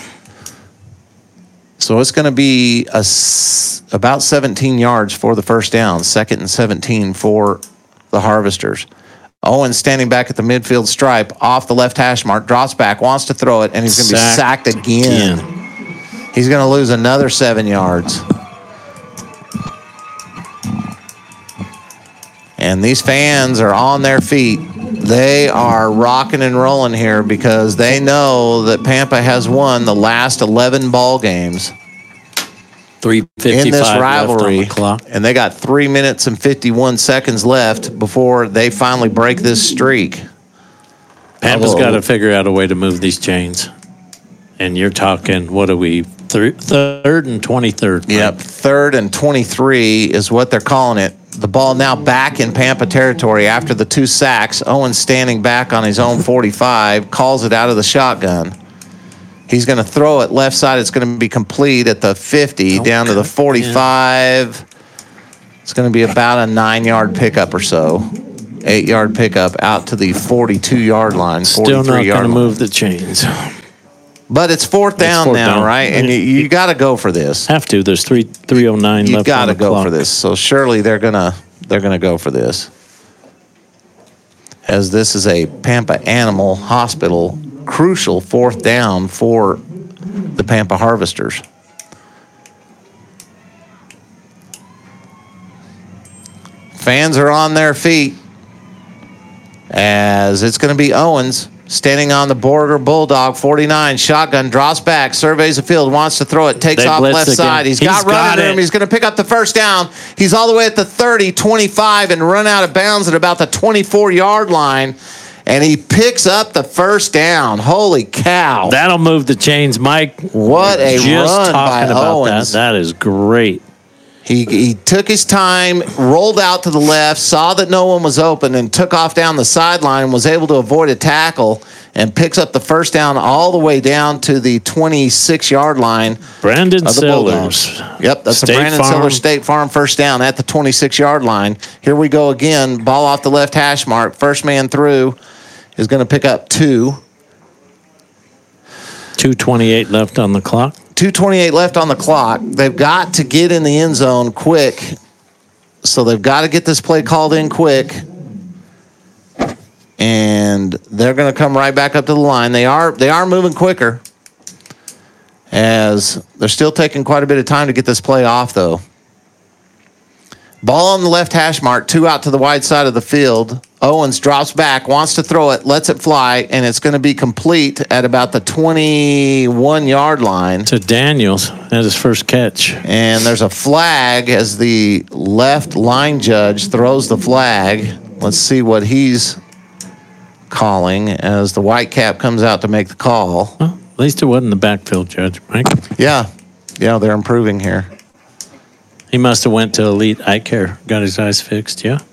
So it's going to be a s about seventeen yards for the first down, second and seventeen for the Harvesters. Owens standing back at the midfield stripe, off the left hash mark, drops back, wants to throw it, and he's going to be Sacked sacked again. again. He's going to lose another seven yards. And these fans are on their feet. They are rocking and rolling here because they know that Pampa has won the last eleven ball games three fifty-five in this left on rivalry. the clock. And they got three minutes and fifty-one seconds left before they finally break this streak. Pampa's Uh-oh. got to figure out a way to move these chains. And you're talking, what are we, thir- third and twenty-third? Yep, third and twenty-three is what they're calling it. The ball now back in Pampa territory after the two sacks. Owens standing back on his own forty-five, calls it out of the shotgun. He's going to throw it left side. It's going to be complete at the fifty, Oh, down to the good. forty-five. It's going to be about a nine-yard pickup or so. Eight-yard pickup out to the forty-two-yard line, Still not forty-three-yard going to line. move the chains. But it's fourth down fourth now, down. right? And you, you got to go for this. Have to. There's three three oh nine You left got on to the go clock. for this. So surely they're gonna they're gonna go for this, as this is a Pampa Animal Hospital crucial fourth down for the Pampa Harvesters. Fans are on their feet as it's going to be Owens standing on the Borger Bulldog, forty-nine, shotgun, drops back, surveys the field, wants to throw it, takes They off blitz left again. side. He's He's got got running room. it. He's going to pick up the first down. He's all the way at the thirty, twenty-five, and run out of bounds at about the twenty-four-yard line. And he picks up the first down. Holy cow. That'll move the chains, Mike. What a Just run by talking about Owens. that. That is great. He, he took his time, rolled out to the left, saw that no one was open, and took off down the sideline, was able to avoid a tackle, and picks up the first down all the way down to the twenty-six-yard line Brandon of the Bulldogs. Sellers. Yep, that's State a Brandon Farm. Sellers State Farm first down at the twenty-six-yard line. Here we go again. Ball off the left hash mark. First man through is going to pick up two. two twenty-eight left on the clock. two twenty-eight left on the clock. They've got to get in the end zone quick. So they've got to get this play called in quick. And they're going to come right back up to the line. They are they are moving quicker, as they're still taking quite a bit of time to get this play off, though. Ball on the left hash mark, two out to the wide side of the field. Owens drops back, wants to throw it, lets it fly, and it's going to be complete at about the twenty-one-yard line. To Daniels at his first catch. And there's a flag as the left line judge throws the flag. Let's see what he's calling as the white cap comes out to make the call. Well, at least it wasn't the backfield judge, Mike. Yeah, yeah, they're improving here. He must have went to Elite Eye Care, got his eyes fixed, yeah?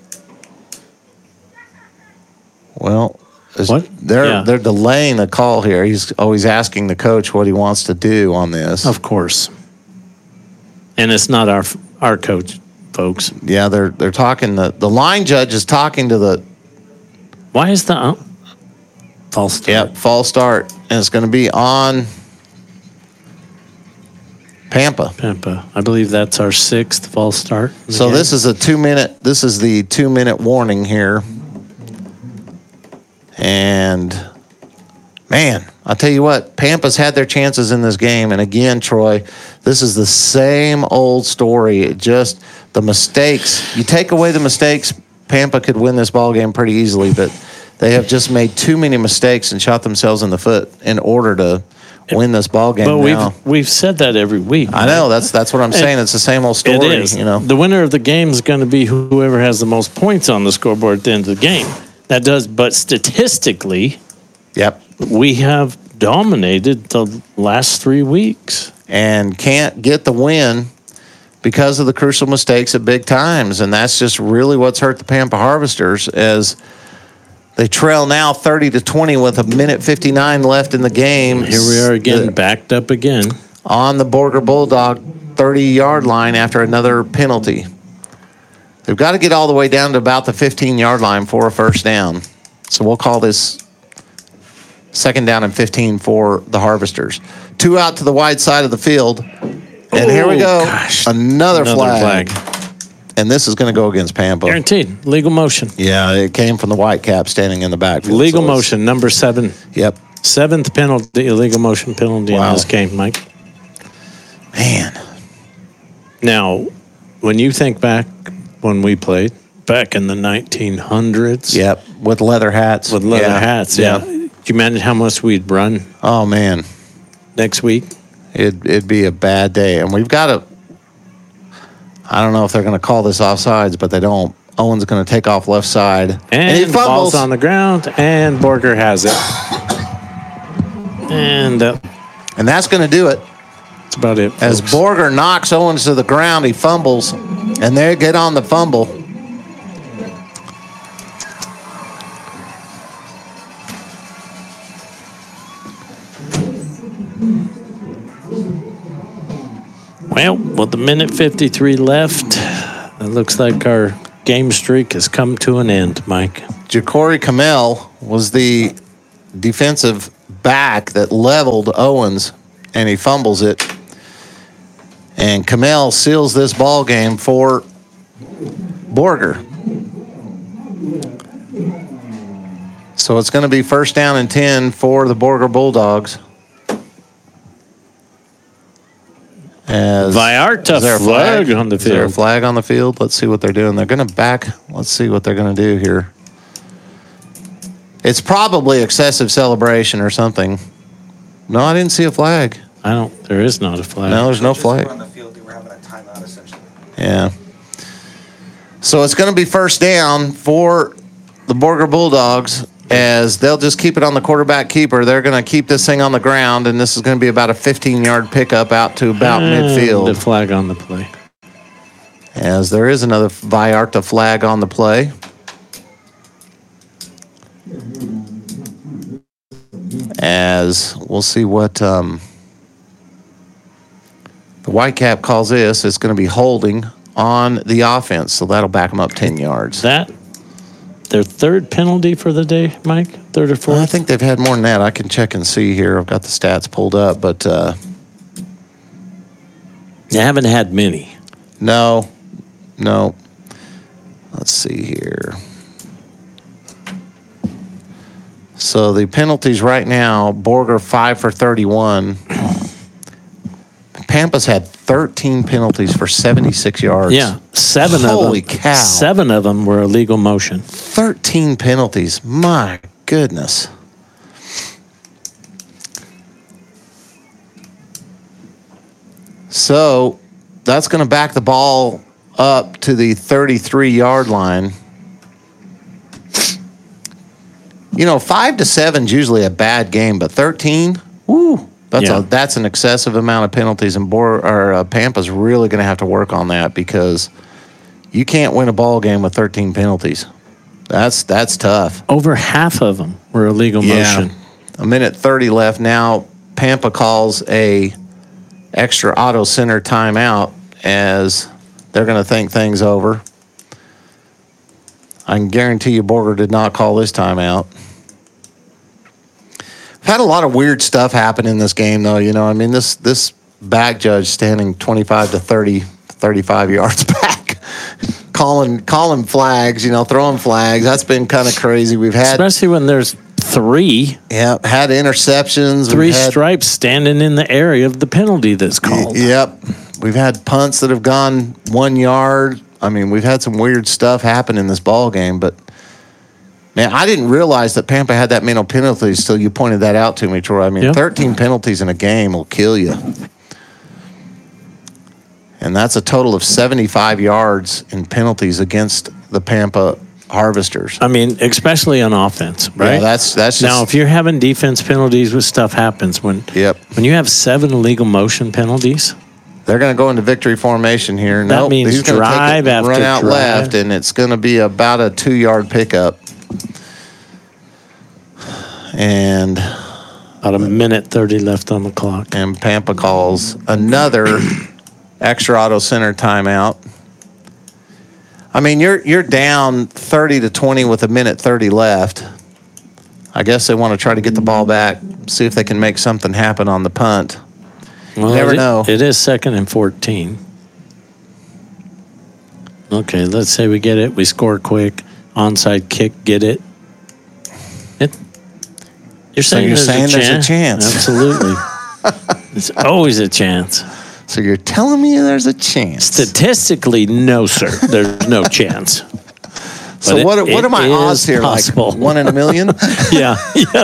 Well, is- What? they're Yeah. they're delaying the call here. He's always asking the coach what he wants to do on this. Of course. And it's not our our coach, folks. Yeah, they're they're talking. The the line judge is talking to the Why is the uh, false start? Yep, false start, and it's going to be on Pampa. Pampa. I believe that's our sixth false start. in the So game. this is a two minute. This is the two minute warning here, and man, I tell you what, Pampa's had their chances in this game, and again, Troy, this is the same old story. It just the mistakes. You take away the mistakes, Pampa could win this ball game pretty easily, but they have just made too many mistakes and shot themselves in the foot in order to win this ball game. But now. we've we've said that every week. I know that's that's what I'm saying. It's the same old story. It is. You know, The winner of the game is going to be whoever has the most points on the scoreboard at the end of the game. That does, but statistically, yep. we have dominated the last three weeks. And can't get the win because of the crucial mistakes at big times, and that's just really what's hurt the Pampa Harvesters as they trail now thirty to twenty with a minute fifty-nine left in the game. Here we are again, The- backed up again. on the Borger Bulldog thirty-yard line after another penalty. They've got to get all the way down to about the fifteen-yard line for a first down. So we'll call this second down and fifteen for the Harvesters. Two out to the wide side of the field. And here we go. Oh, gosh. Another, Another flag. flag. And this is going to go against Pampa. Guaranteed. Legal motion. Yeah, it came from the white cap standing in the backfield. Legal so it's- motion, number seven. Yep. Seventh penalty, illegal motion penalty Wow. in this game, Mike. Man. Now, when you think back when we played, back in the nineteen hundreds, Yep. With leather hats. with leather Yeah. hats, yeah. Can you imagine how much we'd run Oh, man. next week? It'd, it'd be a bad day. And we've got to, I don't know if they're going to call this offsides, but they don't. Owen's going to take off left side. And, he the fumbles. ball's on the ground, and Borger has it. And uh, And that's going to do it. that's about it. As folks. Borger knocks Owens to the ground, he fumbles. And they get on the fumble. Well, with the minute fifty-three left, It looks like our game streak has come to an end, Mike. Ja'Cory Kamel was the defensive back that leveled Owens, and he fumbles it. And Kamel seals this ball game for Borger. So it's going to be first down and ten for the Borger Bulldogs. As, Vallarta is there a flag on the Is there a field. flag on the field? Let's see what they're doing. They're going to back. Let's see what they're going to do here. It's probably excessive celebration or something. No, I didn't see a flag. I don't. There is not a flag. No, there's no Just were flag. on the field, they were having a timeout essentially. Yeah. So it's going to be first down for the Borger Bulldogs, as they'll just keep it on the quarterback keeper. They're going to keep this thing on the ground, and this is going to be about a fifteen-yard pickup out to about And midfield. The flag on the play. As there is another Vallarta flag on the play. As we'll see what um, the Whitecap calls this. It's going to be holding on the offense, so that'll back them up ten yards. That their third penalty for the day, Mike? Third or fourth? I think they've had more than that. I can check and see here. I've got the stats pulled up, but uh, They haven't had many. no, no. Let's see here. So the penalties right now, Borger five for thirty-one. Pampas had thirteen penalties for seventy-six yards. Yeah, seven Holy of them. cow. Seven of them were illegal motion. thirteen penalties. My goodness. So that's going to back the ball up to the thirty-three-yard line. You know, five to seven is usually a bad game, but thirteen, woo, that's Yeah. a that's an excessive amount of penalties, and Bor, or uh, Pampa's really going to have to work on that, because you can't win a ball game with thirteen penalties. That's that's tough. Over half of them were illegal motion. A minute thirty left now. Pampa calls a extra auto center timeout, as they're going to think things over. I can guarantee you Borger did not call this timeout. I've had a lot of weird stuff happen in this game, though. You know, I mean, this this back judge standing twenty-five to thirty, thirty-five yards back, calling calling flags, you know, throwing flags. That's been kind of crazy. We've had, Especially when there's three, yeah, had interceptions. three We've had, stripes standing in the area of the penalty that's called. Yep. We've had punts that have gone one yard. I mean, we've had some weird stuff happen in this ball game, but man, I didn't realize that Pampa had that many penalties till you pointed that out to me, Troy. I mean, Yep. thirteen penalties in a game will kill you. And that's a total of seventy-five yards in penalties against the Pampa Harvesters. I mean, especially on offense, right? Yeah, that's that's just, Now, if you're having defense penalties, what stuff happens when yep. when you have seven illegal motion penalties? They're going to go into victory formation here. That Nope, means he's gonna take drive it, after run out drive. left, and it's going to be about a two-yard pickup. And About a minute thirty left on the clock. and Pampa calls another extra auto center timeout. I mean, you're you're down thirty to twenty with a minute thirty left. I guess they want to try to get the ball back, see if they can make something happen on the punt. Well, never it- know. It is second and fourteen. Okay, let's say we get it. We score quick. Onside kick, get it. It. You're So saying, you're there's, saying a there's a chance? chance. Absolutely. It's always a chance. So you're telling me there's a chance. Statistically, no, sir. There's no chance. So But what it- what it are my is odds here? possible. Like one in a million? Yeah, yeah.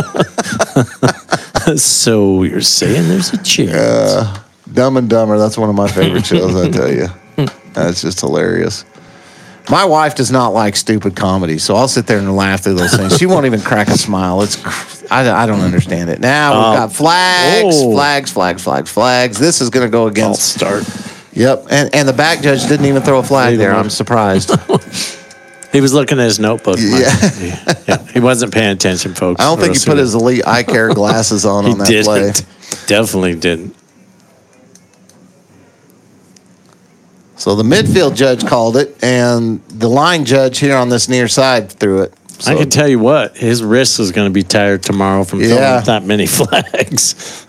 So you're saying there's a chance. Dumb and Dumber. That's one of my favorite shows, I tell you. That's just hilarious. My wife does not like stupid comedy, so I'll sit there and laugh through those things. She won't even crack a smile. It's cr- I, I don't understand it. Now we've Um, got flags, oh. flags, flags, flags, flags. This is going to go I'll against. start. Yep, and and the back judge didn't even throw a flag Leave there. him I'm alone. surprised. He was looking at his notebook. Mike. Yeah. yeah. He wasn't paying attention, folks. I don't think he put his elite eye care glasses on He on that didn't. play. Definitely didn't. So the midfield judge called it, and the line judge here on this near side threw it. So, I can tell you what, his wrist is going to be tired tomorrow from throwing Yeah. that many flags.